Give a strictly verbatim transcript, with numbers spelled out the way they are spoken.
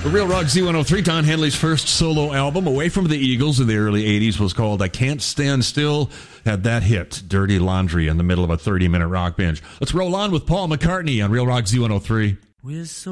The Real Rock Z one oh three, Don Henley's first solo album, away from the Eagles in the early eighties, was called I Can't Stand Still. Had that hit, Dirty Laundry, in the middle of a thirty-minute rock binge. Let's roll on with Paul McCartney on Real Rock Z one oh three. We're so